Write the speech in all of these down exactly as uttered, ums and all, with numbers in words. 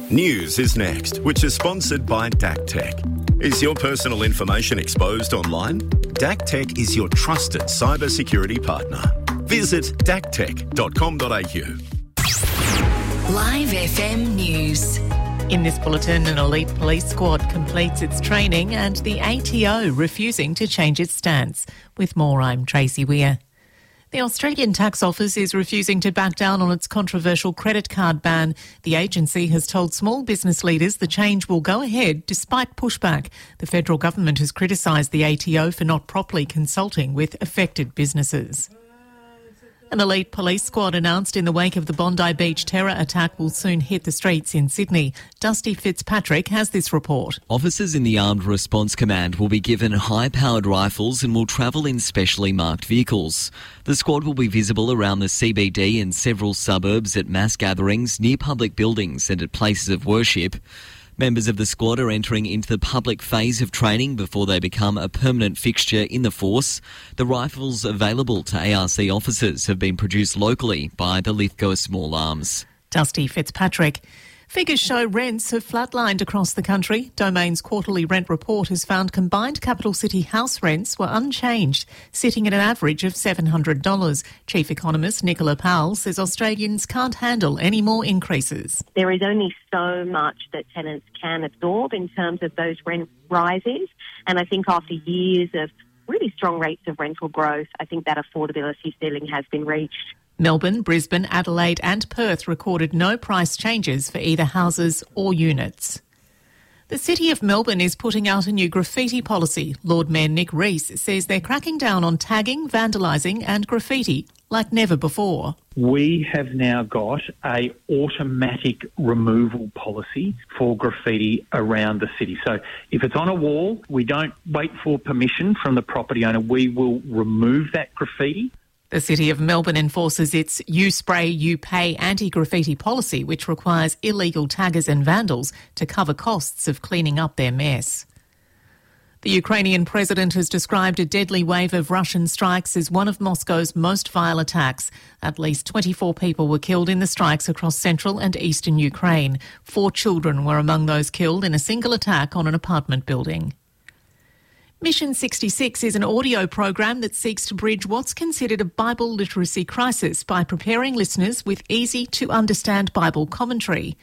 News is next, which is sponsored by D A C Tech. Is your personal information exposed online? D A C Tech is your trusted cybersecurity partner. Visit d a c tech dot com dot a u. Live F M News. In this bulletin, an elite police squad completes its training and the A T O refusing to change its stance. With more, I'm Tracy Weir. The Australian Tax Office is refusing to back down on its controversial credit card ban. The agency has told small business leaders the change will go ahead despite pushback. The federal government has criticised the A T O for not properly consulting with affected businesses. An elite police squad announced in the wake of the Bondi Beach terror attack will soon hit the streets in Sydney. Dusty Fitzpatrick has this report. Officers in the Armed Response Command will be given high-powered rifles and will travel in specially marked vehicles. The squad will be visible around the C B D and several suburbs at mass gatherings, near public buildings and at places of worship. Members of the squad are entering into the public phase of training before they become a permanent fixture in the force. The rifles available to A R C officers have been produced locally by the Lithgow Small Arms. Dusty Fitzpatrick. Figures show rents have flatlined across the country. Domain's quarterly rent report has found combined capital city house rents were unchanged, sitting at an average of seven hundred dollars. Chief economist Nicola Powell says Australians can't handle any more increases. There is only so much that tenants can absorb in terms of those rent rises, and I think after years of really strong rates of rental growth, I think that affordability ceiling has been reached. Melbourne, Brisbane, Adelaide and Perth recorded no price changes for either houses or units. The City of Melbourne is putting out a new graffiti policy. Lord Mayor Nick Rees says they're cracking down on tagging, vandalising and graffiti like never before. We have now got a automatic removal policy for graffiti around the city. So if it's on a wall, we don't wait for permission from the property owner. We will remove that graffiti. The City of Melbourne enforces its You Spray, You Pay anti-graffiti policy, which requires illegal taggers and vandals to cover costs of cleaning up their mess. The Ukrainian president has described a deadly wave of Russian strikes as one of Moscow's most vile attacks. At least twenty-four people were killed in the strikes across central and eastern Ukraine. Four children were among those killed in a single attack on an apartment building. Mission sixty-six is an audio program that seeks to bridge what's considered a Bible literacy crisis by preparing listeners with easy-to-understand Bible commentary.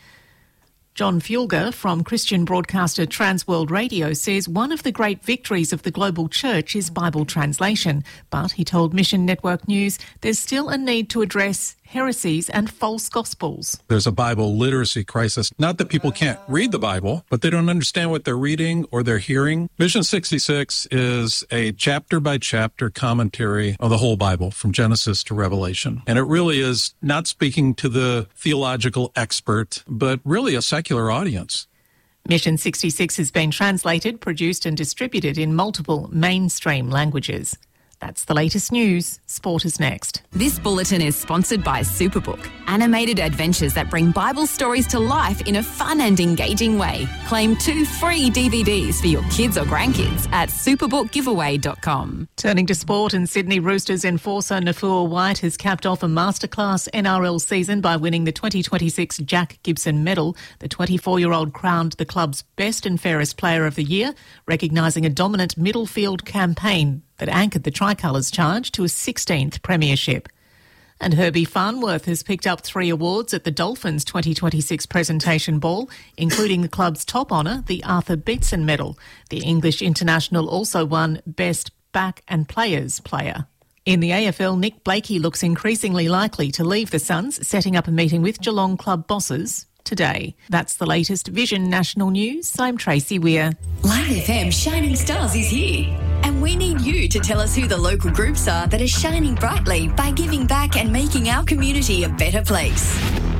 John Fulger from Christian broadcaster Transworld Radio says one of the great victories of the global church is Bible translation, but he told Mission Network News there's still a need to address heresies and false gospels. There's a Bible literacy crisis. Not that people can't read the Bible, but they don't understand what they're reading or they're hearing. Mission sixty-six is a chapter-by-chapter commentary of the whole Bible from Genesis to Revelation. And it really is not speaking to the theological expert, but really a secular audience. Mission sixty-six has been translated, produced and distributed in multiple mainstream languages. That's the latest news. Sport is next. This bulletin is sponsored by Superbook, animated adventures that bring Bible stories to life in a fun and engaging way. Claim two free D V Ds for your kids or grandkids at superbook giveaway dot com. Turning to sport, and Sydney Roosters enforcer Nafua White has capped off a masterclass N R L season by winning the twenty twenty-six Jack Gibson Medal. The twenty-four-year-old crowned the club's best and fairest player of the year, recognising a dominant middle field campaign that anchored the Tricolours' charge to a sixteenth premiership. And Herbie Farnworth has picked up three awards at the Dolphins twenty twenty-six Presentation Ball, including the club's top honour, the Arthur Beetson Medal. The English international also won Best Back and Players Player. In the A F L, Nick Blakey looks increasingly likely to leave the Suns, setting up a meeting with Geelong club bosses today. That's the latest Vision National News. I'm Tracy Weir. Live F M Shining Stars is here. And we need you to tell us who the local groups are that are shining brightly by giving back and making our community a better place.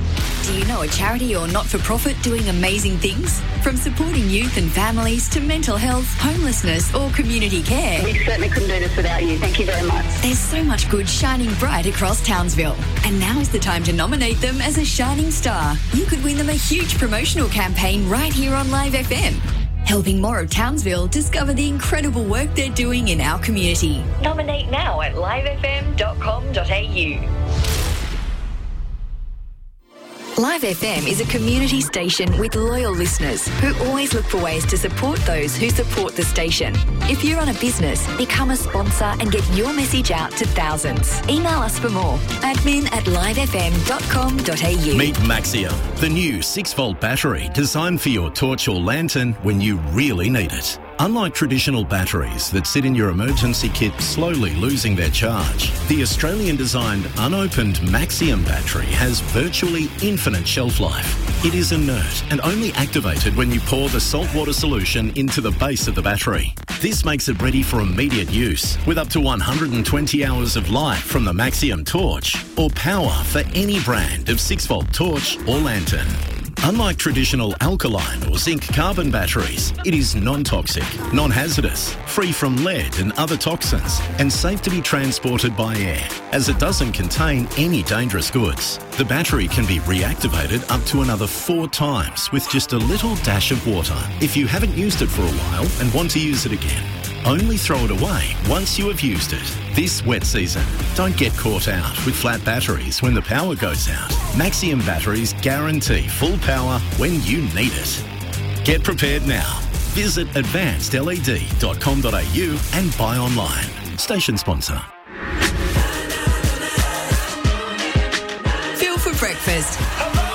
Do you know a charity or not-for-profit doing amazing things? From supporting youth and families to mental health, homelessness or community care. We certainly couldn't do this without you. Thank you very much. There's so much good shining bright across Townsville. And now is the time to nominate them as a shining star. You could win them a huge promotional campaign right here on Live F M. Helping more of Townsville discover the incredible work they're doing in our community. Nominate now at live f m dot com dot a u. Live F M is a community station with loyal listeners who always look for ways to support those who support the station. If you run a business, become a sponsor and get your message out to thousands. Email us for more. admin at live f m dot com dot a u. Meet Maxium, the new six volt battery designed for your torch or lantern when you really need it. Unlike traditional batteries that sit in your emergency kit slowly losing their charge, the Australian-designed unopened Maxium battery has virtually infinite shelf life. It is inert and only activated when you pour the saltwater solution into the base of the battery. This makes it ready for immediate use, with up to one hundred twenty hours of life from the Maxium torch, or power for any brand of six volt torch or lantern. Unlike traditional alkaline or zinc carbon batteries, it is non-toxic, non-hazardous, free from lead and other toxins, and safe to be transported by air, as it doesn't contain any dangerous goods. The battery can be reactivated up to another four times with just a little dash of water. If you haven't used it for a while and want to use it again, only throw it away once you have used it. This wet season, don't get caught out with flat batteries when the power goes out. Maxium batteries guarantee full power when you need it. Get prepared now. Visit advanced L E D dot com dot a u and buy online. Station sponsor. Phil for breakfast.